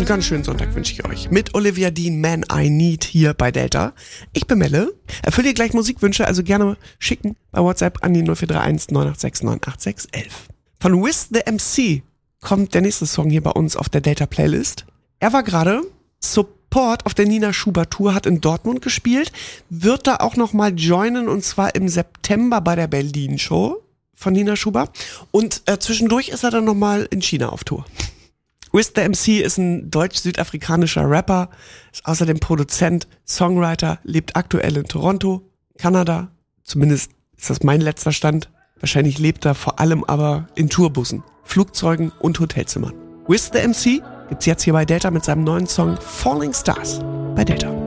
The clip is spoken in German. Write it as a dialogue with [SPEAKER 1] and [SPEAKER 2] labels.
[SPEAKER 1] Einen ganz schönen Sonntag wünsche ich euch. Mit Olivia Dean, Man I Need hier bei Delta. Ich bin Melle. Erfülle ihr gleich Musikwünsche, also gerne schicken bei WhatsApp an die 0431 986 98611. Von Wiz the MC kommt der nächste Song hier bei uns auf der Delta Playlist. Er war gerade Support auf der Nina Schuber Tour, hat in Dortmund gespielt, wird da auch nochmal joinen und zwar im September bei der Berlin Show von Nina Schuber und zwischendurch ist er dann nochmal in China auf Tour. Wiz the MC ist ein deutsch-südafrikanischer Rapper, ist außerdem Produzent, Songwriter, lebt aktuell in Toronto, Kanada. Zumindest ist das mein letzter Stand. Wahrscheinlich lebt er vor allem aber in Tourbussen, Flugzeugen und Hotelzimmern. Wiz the MC gibt's jetzt hier bei Delta mit seinem neuen Song Falling Stars bei Delta.